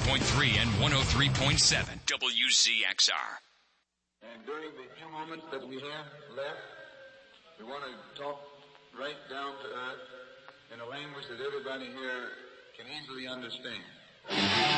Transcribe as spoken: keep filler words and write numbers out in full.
point three and one oh three point seven W Z X R. And during the few moments that we have left, we want to talk right down to earth in a language that everybody here can easily understand.